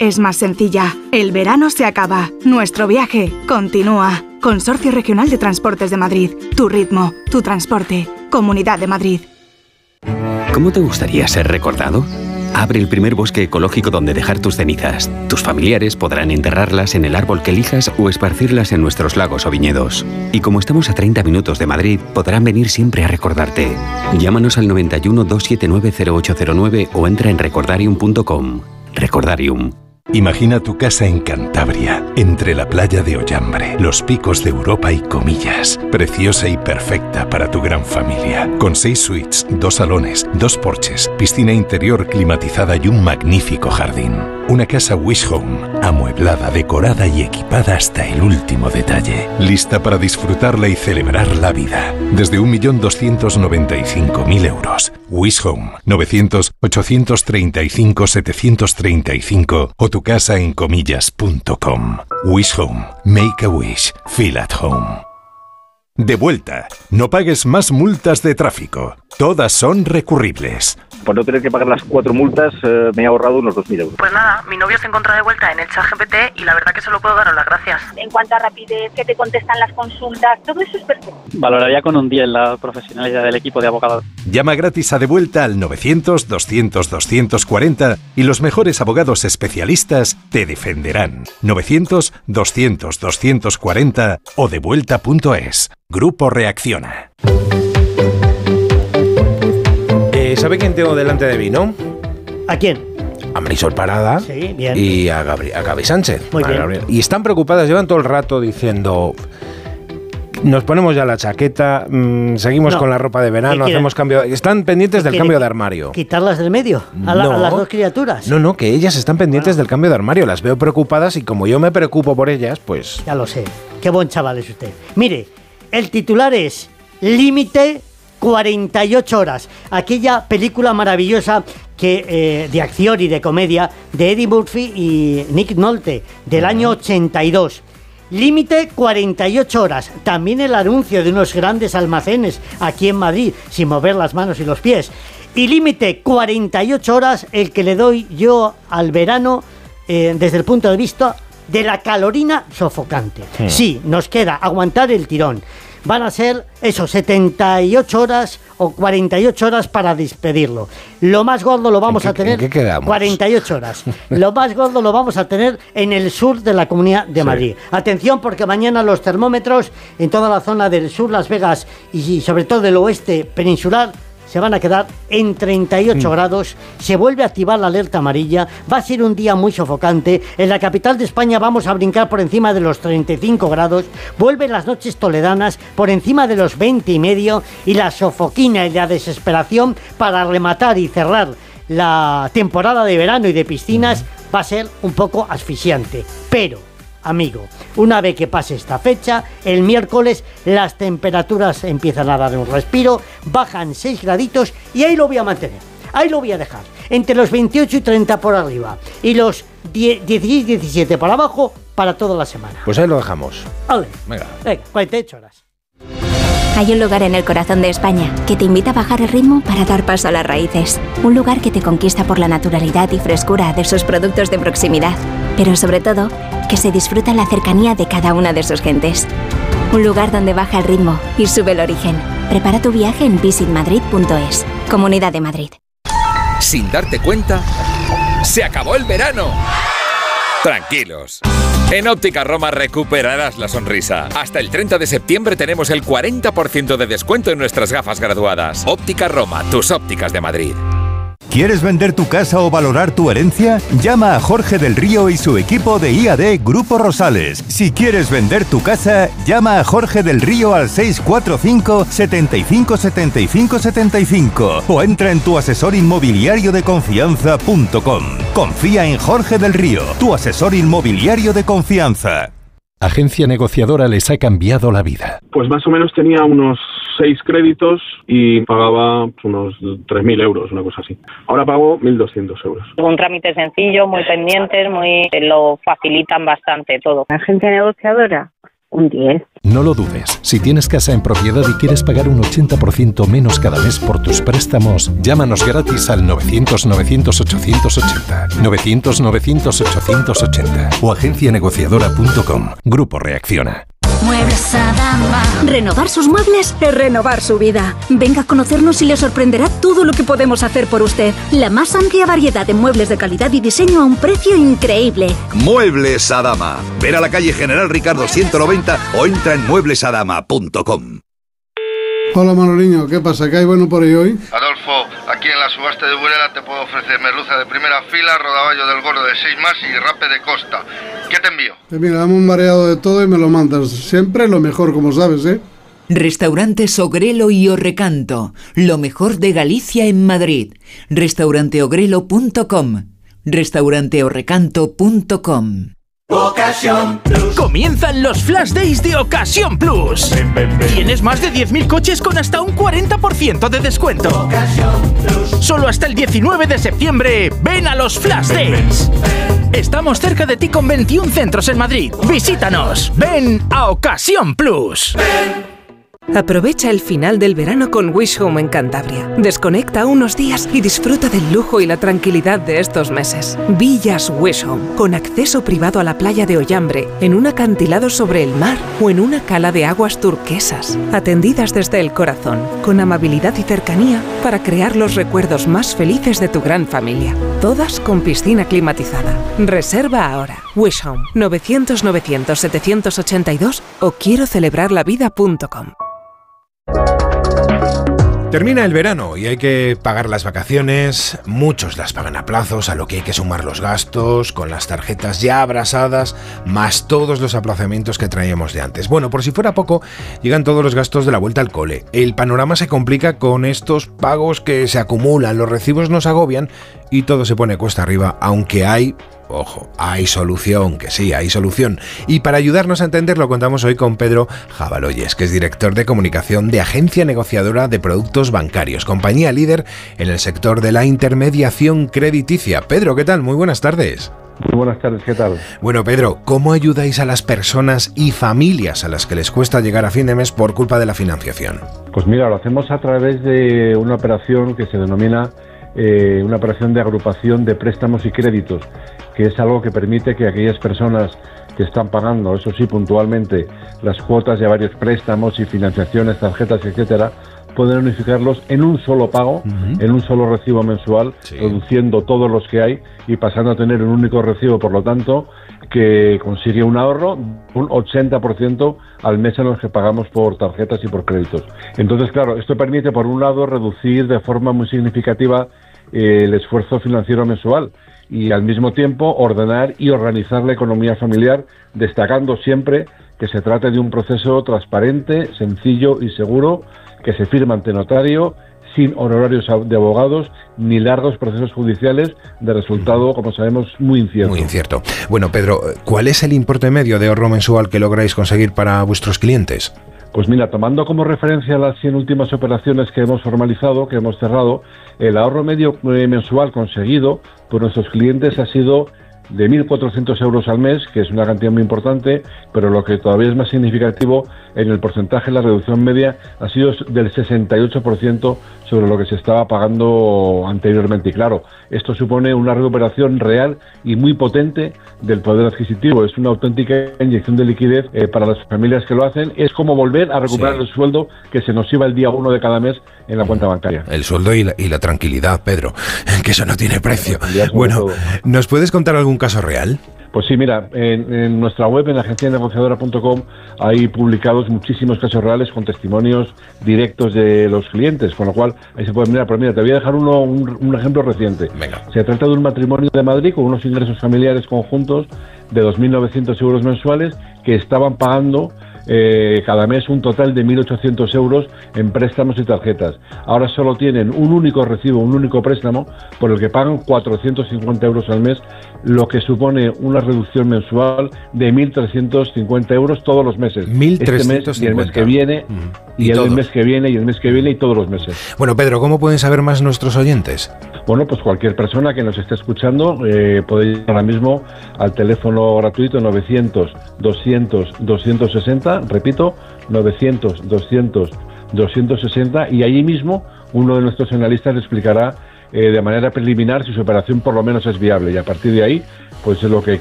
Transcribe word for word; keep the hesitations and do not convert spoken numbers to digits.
es más sencilla. El verano se acaba. Nuestro viaje continúa. Consorcio Regional de Transportes de Madrid. Tu ritmo, tu transporte. Comunidad de Madrid. ¿Cómo te gustaría ser recordado? Abre el primer bosque ecológico donde dejar tus cenizas. Tus familiares podrán enterrarlas en el árbol que elijas o esparcirlas en nuestros lagos o viñedos. Y como estamos a treinta minutos de Madrid, podrán venir siempre a recordarte. Llámanos al noventa y uno, doscientos setenta y nueve, cero ocho cero nueve o entra en recordarium punto com. Recordarium. Imagina tu casa en Cantabria, entre la playa de Ollambre, los picos de Europa y Comillas. Preciosa y perfecta para tu gran familia. Con seis suites, dos salones, dos porches, piscina interior climatizada y un magnífico jardín. Una casa Wish Home, amueblada, decorada y equipada hasta el último detalle. Lista para disfrutarla y celebrar la vida. Desde un millón doscientos noventa y cinco mil euros. Wish Home, novecientos, ochocientos treinta y cinco, setecientos treinta y cinco o tu casa en comillas punto com. Wish Home. Make a wish. Feel at home. De vuelta. No pagues más multas de tráfico. Todas son recurribles. Por no tener que pagar las cuatro multas, eh, me he ahorrado unos dos mil euros. Pues nada, mi novio se encuentra de vuelta en el ChatGPT y la verdad que solo puedo daros las gracias. En cuanto a rapidez, que te contestan las consultas, todo eso es perfecto. Valoraría con un diez la profesionalidad del equipo de abogados. Llama gratis a De Vuelta al novecientos, doscientos, doscientos cuarenta y los mejores abogados especialistas te defenderán. novecientos, doscientos, doscientos cuarenta o devuelta punto es. Grupo Reacciona. ¿Sabe quién tengo delante de mí, no? ¿A quién? A Marisol Parada. Sí, bien. Y a, Gabri- a Gaby Sánchez. Muy a bien. Gabriel. Y están preocupadas, llevan todo el rato diciendo... Nos ponemos ya la chaqueta, mmm, seguimos No. con la ropa de verano, ¿Qué hacemos cambio... Están pendientes del quiere cambio de armario. ¿Quitarlas del medio? ¿A, la- No. a las dos criaturas? No, no, que ellas están pendientes del cambio de armario. Las veo preocupadas y como yo me preocupo por ellas, pues... Ya lo sé. Qué buen chaval es usted. Mire, el titular es Límite cuarenta y ocho horas. Aquella película maravillosa que, eh, de acción y de comedia de Eddie Murphy y Nick Nolte del año ochenta y dos. Límite cuarenta y ocho horas. También el anuncio de unos grandes almacenes aquí en Madrid, sin mover las manos y los pies. Y límite cuarenta y ocho horas, el que le doy yo al verano eh, desde el punto de vista de la calorina sofocante. Sí. Sí, nos queda aguantar el tirón. Van a ser, eso, setenta y ocho horas o cuarenta y ocho horas para despedirlo. Lo más gordo lo vamos qué- a tener... en qué quedamos? cuarenta y ocho horas. Lo más gordo lo vamos a tener en el sur de la Comunidad de Sí. Madrid. Atención, porque mañana los termómetros en toda la zona del sur, Las Vegas y sobre todo del oeste peninsular, se van a quedar en treinta y ocho Mm. grados, se vuelve a activar la alerta amarilla, va a ser un día muy sofocante, en la capital de España vamos a brincar por encima de los treinta y cinco grados, vuelven las noches toledanas por encima de los veinte y medio y la sofoquina y la desesperación para rematar y cerrar la temporada de verano y de piscinas va a ser un poco asfixiante, pero... Amigo, una vez que pase esta fecha, el miércoles las temperaturas empiezan a dar un respiro, bajan seis graditos y ahí lo voy a mantener, ahí lo voy a dejar, entre los veintiocho y treinta por arriba y los diez, dieciséis, diecisiete por abajo para toda la semana. Pues ahí lo dejamos. Vale, Venga. venga, cuarenta y ocho horas. Hay un lugar en el corazón de España que te invita a bajar el ritmo para dar paso a las raíces. Un lugar que te conquista por la naturalidad y frescura de sus productos de proximidad. Pero sobre todo, que se disfruta la cercanía de cada una de sus gentes. Un lugar donde baja el ritmo y sube el origen. Prepara tu viaje en visit madrid punto es. Comunidad de Madrid. Sin darte cuenta, ¡se acabó el verano! Tranquilos. En Óptica Roma recuperarás la sonrisa. Hasta el treinta de septiembre tenemos el cuarenta por ciento de descuento en nuestras gafas graduadas. Óptica Roma, tus ópticas de Madrid. ¿Quieres vender tu casa o valorar tu herencia? Llama a Jorge del Río y su equipo de I A D Grupo Rosales. Si quieres vender tu casa, llama a Jorge del Río al seis cuatro cinco, setenta y cinco, setenta y cinco, setenta y cinco o entra en tu asesor inmobiliario de confianza punto com. Confía en Jorge del Río, tu asesor inmobiliario de confianza. Agencia negociadora les ha cambiado la vida. Pues más o menos tenía unos seis créditos y pagaba unos tres mil euros, una cosa así. Ahora pago mil doscientos euros. Un trámite sencillo, muy pendientes, muy lo facilitan bastante todo. Agencia negociadora, Un diez. No lo dudes. Si tienes casa en propiedad y quieres pagar un ochenta por ciento menos cada mes por tus préstamos, llámanos gratis al novecientos, novecientos, ochocientos ochenta. novecientos, novecientos, ochocientos ochenta. O agencia negociadora punto com. Grupo Reacciona. Muebles Adama. Renovar sus muebles es renovar su vida. Venga a conocernos y le sorprenderá todo lo que podemos hacer por usted. La más amplia variedad de muebles de calidad y diseño a un precio increíble. Muebles Adama. Ven a la calle General Ricardo ciento noventa o entra en muebles adama punto com. Hola Manoliño, ¿qué pasa? ¿Qué hay bueno por ahí hoy? Adolfo, aquí en la subasta de Burela te puedo ofrecer merluza de primera fila, rodaballo del gordo de seis más y rape de costa. ¿Qué te envío? Eh, mira, dame un variado de todo y me lo mandas. Siempre lo mejor, como sabes, ¿eh? Restaurantes Ogrelo y Orrecanto, lo mejor de Galicia en Madrid. restaurante ogrelo punto com, restaurante orrecanto punto com. Ocasión Plus. Comienzan los Flash Days de Ocasión Plus. Ven, ven, ven. Tienes más de diez mil coches con hasta un cuarenta por ciento de descuento. Ocasión Plus. Solo hasta el diecinueve de septiembre. Ven a los Flash ven, Days. Ven, ven. Estamos cerca de ti con veintiún centros en Madrid. Visítanos. Ven a Ocasión Plus. Ven. Aprovecha el final del verano con Wish Home en Cantabria. Desconecta unos días y disfruta del lujo y la tranquilidad de estos meses. Villas Wish Home, con acceso privado a la playa de Ollambre, en un acantilado sobre el mar o en una cala de aguas turquesas. Atendidas desde el corazón, con amabilidad y cercanía para crear los recuerdos más felices de tu gran familia. Todas con piscina climatizada. Reserva ahora. Wish Home, novecientos, novecientos, setecientos ochenta y dos o quiero celebrar la vida punto com. Termina el verano y hay que pagar las vacaciones, muchos las pagan a plazos, a lo que hay que sumar los gastos, con las tarjetas ya abrasadas, más todos los aplazamientos que traíamos de antes. Bueno, por si fuera poco, llegan todos los gastos de la vuelta al cole. El panorama se complica con estos pagos que se acumulan, los recibos nos agobian y todo se pone cuesta arriba, aunque hay... Ojo, hay solución, que sí, hay solución. Y para ayudarnos a entenderlo contamos hoy con Pedro Jabaloyes, que es director de comunicación de Agencia Negociadora de Productos Bancarios, compañía líder en el sector de la intermediación crediticia. Pedro, ¿qué tal? Muy buenas tardes. Muy buenas tardes, ¿qué tal? Bueno, Pedro, ¿cómo ayudáis a las personas y familias a las que les cuesta llegar a fin de mes por culpa de la financiación? Pues mira, lo hacemos a través de una operación que se denomina eh, una operación de agrupación de préstamos y créditos, que es algo que permite que aquellas personas que están pagando, eso sí, puntualmente, las cuotas de varios préstamos y financiaciones, tarjetas, etcétera, pueden unificarlos en un solo pago, uh-huh. en un solo recibo mensual, sí. reduciendo todos los que hay y pasando a tener un único recibo, por lo tanto, que consigue un ahorro un ochenta por ciento al mes en los que pagamos por tarjetas y por créditos. Entonces, claro, esto permite, por un lado, reducir de forma muy significativa eh, el esfuerzo financiero mensual y, al mismo tiempo, ordenar y organizar la economía familiar, destacando siempre que se trata de un proceso transparente, sencillo y seguro, que se firma ante notario, sin honorarios de abogados ni largos procesos judiciales, de resultado, como sabemos, muy incierto. Muy incierto. Bueno, Pedro, ¿cuál es el importe medio de ahorro mensual que lográis conseguir para vuestros clientes? Pues mira, tomando como referencia las cien últimas operaciones que hemos formalizado, que hemos cerrado, el ahorro medio mensual conseguido por nuestros clientes ha sido de mil cuatrocientos euros al mes, que es una cantidad muy importante, pero lo que todavía es más significativo, en el porcentaje, la reducción media ha sido del sesenta y ocho por ciento sobre lo que se estaba pagando anteriormente. Y claro, esto supone una recuperación real y muy potente del poder adquisitivo. Es una auténtica inyección de liquidez eh, para las familias que lo hacen. Es como volver a recuperar sí. el sueldo que se nos iba el día uno de cada mes en la cuenta bancaria. El sueldo y la, y la tranquilidad, Pedro, que eso no tiene precio. Bueno, todo. ¿Nos puedes contar algún caso real? Pues sí, mira, en, en nuestra web, en agencia negociadora punto com, hay publicados muchísimos casos reales con testimonios directos de los clientes, con lo cual ahí se puede mirar. Pero mira, te voy a dejar uno, un, un ejemplo reciente. Venga. Se trata de un matrimonio de Madrid con unos ingresos familiares conjuntos de dos mil novecientos euros mensuales que estaban pagando eh, cada mes un total de mil ochocientos euros en préstamos y tarjetas. Ahora solo tienen un único recibo, un único préstamo, por el que pagan cuatrocientos cincuenta euros al mes, lo que supone una reducción mensual de mil trescientos cincuenta euros todos los meses. mil trescientos cincuenta. Este mes y el mes que viene, mm. y, y el todos. mes que viene, y el mes que viene, y todos los meses. Bueno, Pedro, ¿cómo pueden saber más nuestros oyentes? Bueno, pues cualquier persona que nos esté escuchando eh, puede ir ahora mismo al teléfono gratuito novecientos doscientos doscientos sesenta, repito, novecientos doscientos doscientos sesenta, y allí mismo uno de nuestros analistas le explicará eh, de manera preliminar si su operación por lo menos es viable, y a partir de ahí, pues lo que